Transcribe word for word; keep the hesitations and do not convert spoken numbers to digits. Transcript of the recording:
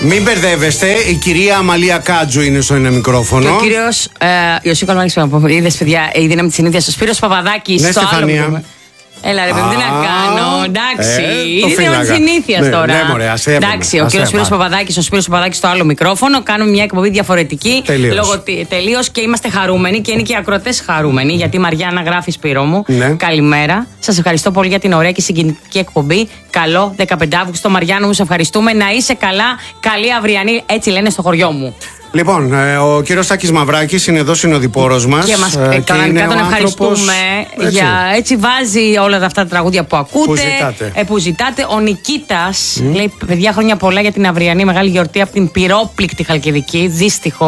Μην μπερδεύεστε, η κυρία Αμαλία Κάτζου είναι στο ένα μικρόφωνο. Και ο κύριος ε, Ιωσή Καλμάκης, είδες παιδιά, η δύναμη της συνήθειας, ο Σπύρος Παπαδάκης, ναι, στο Στεφανία. άλλο. Έλα ρε παιδί, τι να κάνω, εντάξει. Ε, είναι θέμα συνήθεια ναι, τώρα. Ναι, μωρέ, ας έβαμε, εντάξει, ο ας κύριος Σπύρος έβαμε. Παπαδάκης, ο Σπύρος Παπαδάκης στο άλλο μικρόφωνο. Κάνουμε μια εκπομπή διαφορετική. Τελείως. Και είμαστε χαρούμενοι και είναι και οι ακροατές χαρούμενοι. Γιατί η Μαριάννα γράφει, Σπύρο μου. Ναι. Καλημέρα. Σας ευχαριστώ πολύ για την ωραία και συγκινητική εκπομπή. Καλό δεκαπέντε Αυγούστου, Μαριάννα μου, σε ευχαριστούμε. Να είσαι καλά. Καλή αυριανή, έτσι λένε στο χωριό μου. Λοιπόν, ε, ο κύριος Τάκης Μαυράκης είναι εδώ συνοδοιπόρος μας. Και μας ε, κανονικά τον ευχαριστούμε. Έτσι. Για, έτσι βάζει όλα αυτά τα τραγούδια που ακούτε. Που ζητάτε. Ε, που ζητάτε. Ο Νικήτας mm. λέει: παιδιά, χρόνια πολλά για την αυριανή μεγάλη γιορτή από την πυρόπληκτη Χαλκιδική. Δύστιχο.